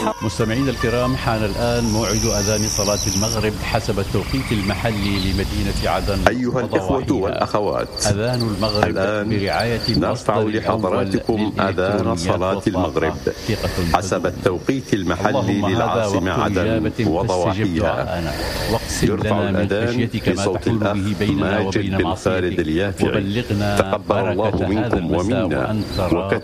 مستمعينا الكرام، حان الآن موعد أذان صلاة المغرب حسب التوقيت المحلي لمدينة عدن. أيها الإخوة والأخوات، أذان المغرب برعاية نرفع لحضراتكم أذان صلاة المغرب حسب التوقيت المحلي للعاصمة عدن وضواحيها. يرفع الأذان بصوت الأخ ماجد بن خالد اليافعي. تقبل الله منكم ومنا،